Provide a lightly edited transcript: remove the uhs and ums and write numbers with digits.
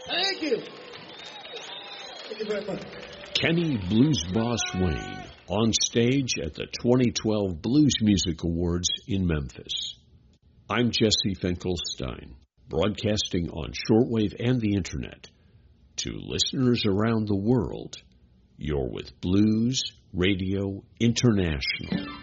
Thank you. Thank you very much. Kenny Blues Boss Wayne on stage at the 2012 Blues Music Awards in Memphis. I'm Jesse Finkelstein, broadcasting on shortwave and the internet. To listeners around the world, you're with Blues Radio International.